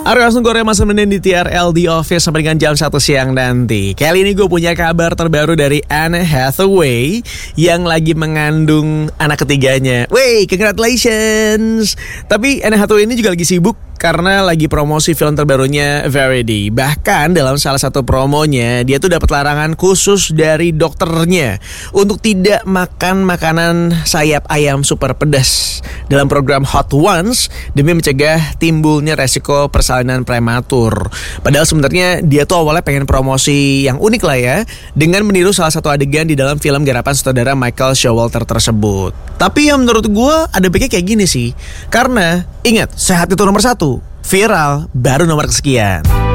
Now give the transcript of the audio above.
Langsung gue masa menen di TRL The Office sampai dengan jam 1 siang nanti. Kali ini gue punya kabar terbaru dari Anne Hathaway yang lagi mengandung anak ketiganya. Wey, congratulations. Tapi Anne Hathaway ini juga lagi sibuk karena lagi promosi film terbarunya Verity. Bahkan dalam salah satu promonya dia tuh dapat larangan khusus dari dokternya untuk tidak makan makanan sayap ayam super pedas dalam program Hot Ones demi mencegah timbulnya resiko persalinan prematur. Padahal sebenarnya dia tuh awalnya pengen promosi yang unik lah ya, dengan meniru salah satu adegan di dalam film garapan sutradara Michael Showalter tersebut. Tapi yang menurut gue ada baiknya kayak gini sih, karena ingat, sehat itu nomor 1, viral baru nomor kesekian.